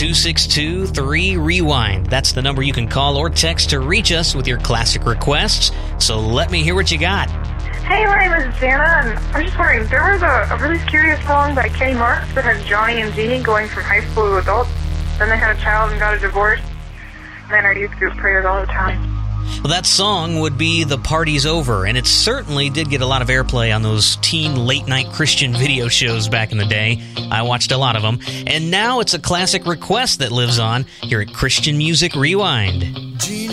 888-262-3REWIND. That's the number you can call or text to reach us with your classic requests. So let me hear what you got. Hey, my name is Jana, and I'm just wondering, there was a really curious song by Kenny Marks that had Johnny and Jeannie going from high school to adults. Then they had a child and got a divorce. Man, our youth group prayers all the time. Well, that song would be The Party's Over, and it certainly did get a lot of airplay on those teen late-night Christian video shows back in the day. I watched a lot of them, and now it's a classic request that lives on here at Christian Music Rewind.